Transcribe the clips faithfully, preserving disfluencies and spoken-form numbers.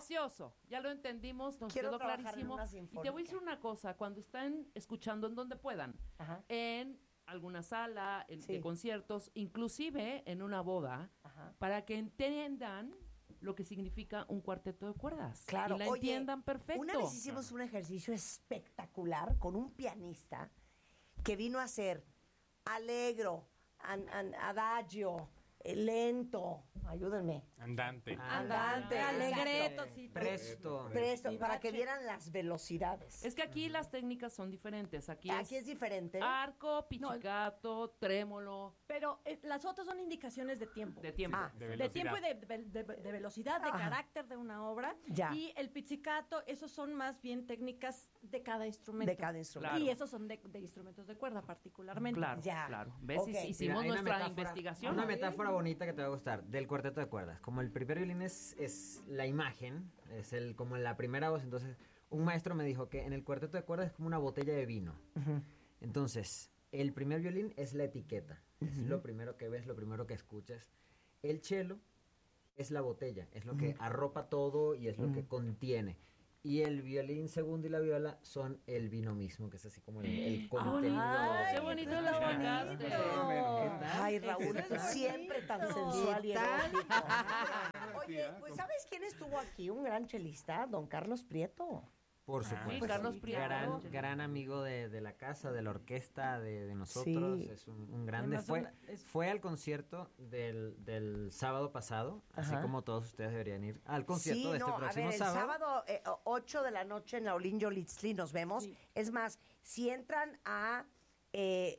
Precioso, ya lo entendimos, nos Quiero quedó trabajar en clarísimo. una Y te voy a sinfónica. decir una cosa, cuando están escuchando en donde puedan, Ajá. en alguna sala en, Sí. de conciertos, inclusive en una boda, Ajá. para que entiendan lo que significa un cuarteto de cuerdas. Claro, y la oye, entiendan perfecto. Una vez hicimos un ejercicio espectacular con un pianista que vino a hacer allegro, an- an- adagio, eh, lento, ayúdenme. Andante. Andante, alegreto, exacto. sí. Presto. Presto, Sí, para bache. que vieran las velocidades. Es que aquí las técnicas son diferentes. Aquí, Aquí es es diferente. arco, pichicato, trémolo, Pero eh, las otras son indicaciones de tiempo. de tiempo. Ah, De De velocidad. tiempo y de, de- de- de velocidad, de Ajá. carácter de una obra. Ya. Y el pizzicato, esos son más bien técnicas de cada instrumento. De cada instrumento. Y esos son de, de instrumentos de cuerda particularmente. Claro, Ya. claro. ¿Ves? Ok. Hicimos Mira, hay una nuestra metáfora- investigación. Una metáfora bonita que te va a gustar del cuarteto de cuerdas. Como el primer violín es, es la imagen, es el como la primera voz, entonces un maestro me dijo que en el cuarteto de cuerdas es como una botella de vino. Entonces, el primer violín es la etiqueta, es lo primero que ves, lo primero que escuchas. El cello es la botella, es lo que arropa todo y es lo que contiene. Y el violín segundo y la viola son el vino mismo, que es así como el, el contenido. Ay, ¡Qué bonito lo está explicaste! bonito. Ay, Raúl, Eso tú es siempre tan bonito. sensual y ¿Qué tal? erótico. Oye, pues ¿sabes quién estuvo aquí? Un gran chelista, don Carlos Prieto. Por Ah, supuesto. sí, Carlos Prieto. Gran, gran amigo de, de la casa, de la orquesta, de, de nosotros. Sí. Es un, un grande. Además, Fue, una- es- fue al concierto del, del sábado pasado, así Ajá. como todos ustedes deberían ir al concierto Sí, de este no, a próximo ver, el sábado. sábado eh, ocho de la noche en la Olin Yolitzli nos vemos. Sí. Es más, si entran a eh,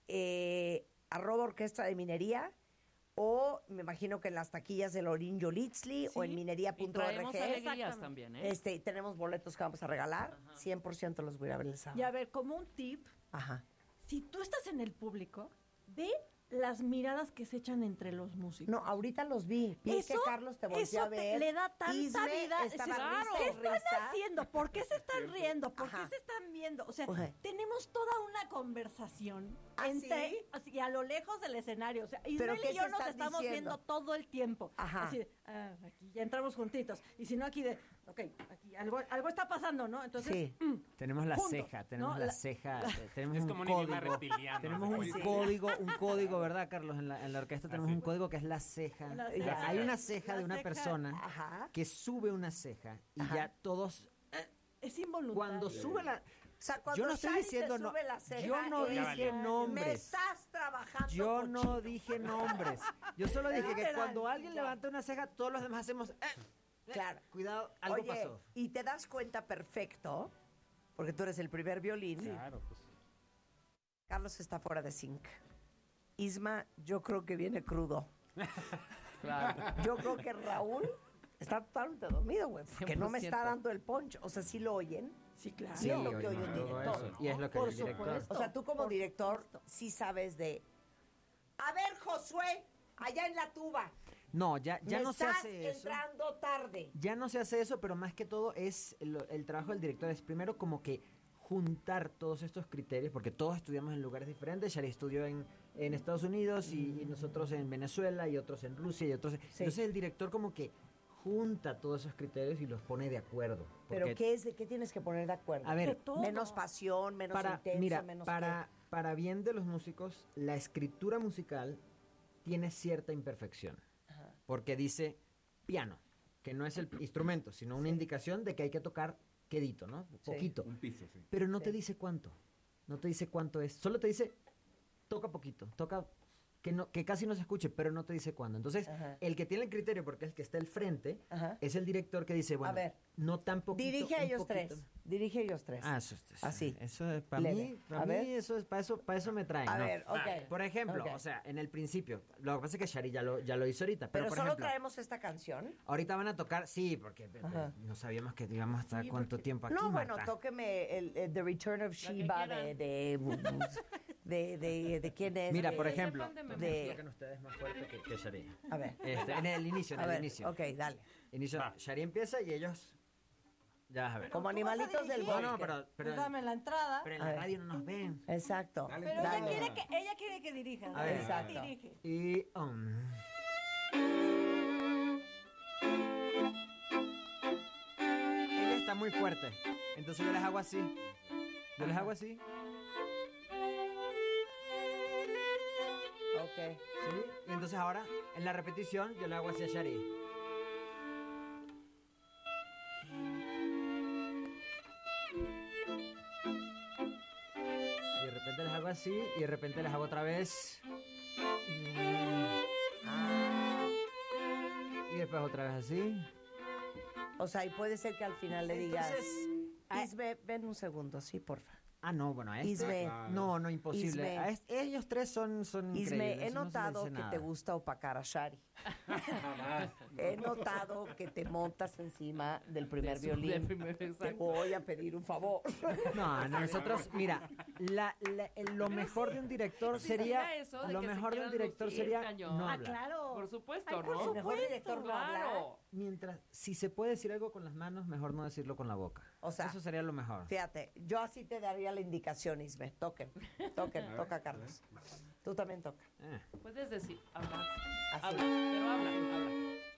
eh, arroba orquesta de minería o me imagino que en las taquillas del Olin Yolitzli o en Y minería.org traemos alegrías Exactamente. también, ¿eh? este, tenemos boletos que vamos a regalar. cien por ciento los voy a ir a ver el sábado. Y a ver, como un tip, Ajá. si tú estás en el público, ve las miradas que se echan entre los músicos. No, ahorita los vi. Vi Eso, que Carlos te volteó eso a ver. te- le da tanta Isme vida. estaba Dices, risa ¿qué y están risa. haciendo? ¿Por qué se están riendo? ¿Por Ajá. qué se están viendo? O sea, Oje. tenemos toda una conversación ¿Ah, entre, sí? así, a lo lejos del escenario. O sea, ¿Pero Ismael qué y yo se nos están estamos diciendo? viendo todo el tiempo. Ajá. Así de, ah, aquí ya entramos juntitos. Y si no, aquí de, ok, aquí algo, algo está pasando, ¿no? Entonces, Sí. mm, Tenemos la juntos, ceja, tenemos ¿no? la, La- ceja, eh, tenemos Es un como un código. idioma reptiliano. Tenemos ¿no? un Sí. código, un código, ¿verdad, Carlos? En la, en la orquesta tenemos sí. un código que es la ceja. La Ya, ceja. Hay una ceja La de una ceja. persona Ajá. que sube una ceja y Ajá. ya todos es involuntario. cuando sube la O sea, cuando yo no estoy Shari diciendo te no, sube la ceja, yo no es, dije valió. Me nombres. estás trabajando. Yo cochino. no dije nombres. Yo solo dije que Literal, cuando alguien ya. levanta una ceja, todos los demás hacemos. eh, eh, Claro. Cuidado, algo Oye, pasó. y te das cuenta perfecto, porque tú eres el primer violín. Claro, pues. Carlos está fuera de zinc. Isma, yo creo que viene crudo. Claro. Yo creo que Raúl está totalmente dormido, güey, porque no me está cien por ciento. dando el poncho. O sea, ¿sí lo oyen? Sí, claro. Sí, es lo que oye, oye un todo director, eso. ¿no? Y es lo que Por el director. supuesto. O sea, tú como Por director supuesto. sí sabes de... A ver, Josué, allá en la tuba. No, ya, ya me no se estás hace eso. entrando tarde. Ya no se hace eso, pero más que todo es el, el trabajo del director. Es primero como que juntar todos estos criterios, porque todos estudiamos en lugares diferentes. Shari estudió en, en Estados Unidos y, y nosotros en Venezuela y otros en Rusia y otros... en- Entonces el director como que junta todos esos criterios y los pone de acuerdo. ¿Pero porque qué es? ¿De qué tienes que poner de acuerdo? A ver, De todo. menos pasión, menos para, intenso, mira, menos para, para bien de los músicos, la escritura musical tiene cierta imperfección. Ajá. Porque dice piano, que no es el instrumento, sino una indicación de que hay que tocar quedito, ¿no? Sí. Poquito. Un piso, sí. Pero no te Sí. dice cuánto. No te dice cuánto es. Solo te dice toca poquito, toca que no que casi no se escuche, pero no te dice cuándo. Entonces, Ajá. el que tiene el criterio, porque es el que está al frente, Ajá. es el director que dice, bueno, A ver, no tan poquito. Dirige a un ellos poquito. tres. Dirige a ellos tres. Ah, eso, eso, Así. Eso es para Leve. mí, para A mí ver. eso es para eso, para eso me traen. A ¿no? ver, ok. Por ejemplo, Ok. o sea, en el principio, lo que pasa es que Shari ya lo, ya lo hizo ahorita, pero, Pero por solo ejemplo, traemos esta canción. ahorita van a tocar, sí, porque eh, Ajá. no sabíamos que íbamos a estar Sí, cuánto porque- tiempo aquí. No, bueno, Marta. tóqueme el, el The Return of Shiva de de, de, de, de quién es. Mira, De- por de- ejemplo, de- de- de- toquen ustedes más fuerte que, que Shari. A ver. Este, en el inicio, en A el ver, inicio. ok, dale. Inicio, Va. Shari empieza y ellos ya vas a ver. Como ¿Tú vas a animalitos del dirigir? bosque. No, no, pero, pero, Pues dame la entrada. pero en A la ver. radio no nos ven. Exacto. Dale, Pero Dale. ella quiere que ella quiere que dirija. A ver. Ella Exacto. dirige. Y um, muy fuerte. Entonces yo les hago así. Yo les hago así. Ok. ¿Sí? Y entonces ahora, en la repetición, yo le hago así a Shari. Y de repente les hago así, y de repente les hago otra vez. Ah, Y después otra vez así. o sea, y puede ser que al final le digas, Entonces, a- Isbe, ven un segundo, sí, porfa. Ah, no, bueno, a este... Isbe. No, no, imposible. Isbe. A este- ellos tres son, son Isme, increíbles. he no se les notado dice que nada. te gusta opacar a Shari. Jamás. He notado que te montas encima del primer De su- violín. del primer, Te exacto. voy a pedir un favor. No, no, nosotros, mira, la, la- el- lo mejor de un director Sí, sería, sería eso, de lo que se mejor de un quieran director lucir, sería cañón. no Ah, hablar. claro. Por supuesto, Ay, por ¿no? supuesto. Mejor director no claro. Mientras, si se puede decir algo con las manos, mejor no decirlo con la boca. O sea, eso sería lo mejor. Fíjate, yo así te daría la indicación, Isme. Toquen, toquen, toca Carlos. Tú también toca. Eh. Puedes decir, hablar. Así. Habla, pero habla, habla.